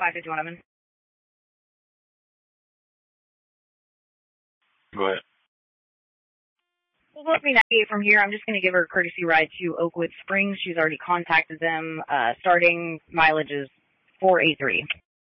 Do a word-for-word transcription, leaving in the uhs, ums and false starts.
five fifty-one, I'm in. Go ahead. Well, let me navigate from here. I'm just going to give her a courtesy ride to Oakwood Springs. She's already contacted them. Uh, starting mileage is four eighty-three.